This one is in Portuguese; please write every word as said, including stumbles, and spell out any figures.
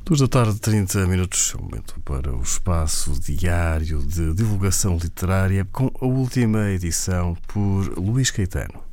Duas da tarde, trinta minutos, é um momento para o espaço diário de divulgação literária com a última edição por Luís Caetano.